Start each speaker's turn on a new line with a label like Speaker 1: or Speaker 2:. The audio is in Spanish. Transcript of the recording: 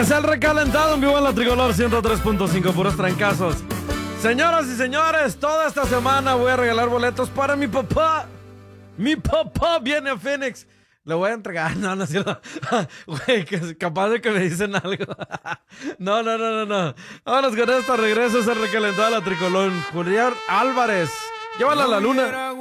Speaker 1: Es el recalentado en vivo en la Tricolor 103.5, puros trancazos. Señoras y señores, toda esta semana voy a regalar boletos para mi papá. Mi papá viene a Phoenix. Le voy a entregar, no es cierto. Güey, que capaz de que me dicen algo. No. Vámonos con esto, regreso, es el recalentado de la Tricolor. Julián Álvarez, llévala a la luna.